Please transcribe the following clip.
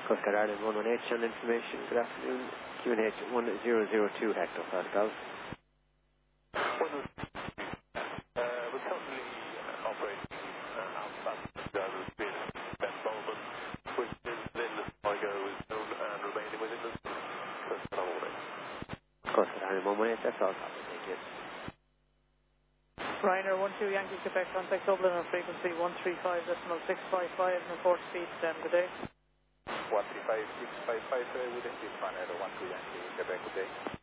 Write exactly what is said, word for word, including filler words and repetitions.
Coast Guard Ireland one one eight, channel information. Good afternoon. Q N H one zero zero two Hector, Fast Golf. Well, uh, we're currently uh, operating uh, outside the speed Ben Bowman, which is within the Sligo zone and remaining within the Coast Guard warning. Coast Guard Ireland one one eight, that's all. Thank you. Ryanair one two Yankee Quebec, contact Dublin on frequency one three five decimal six five five and report speed ten, good day. one three five six five five uh, with a speed Ryanair one two Yankee Quebec, good day.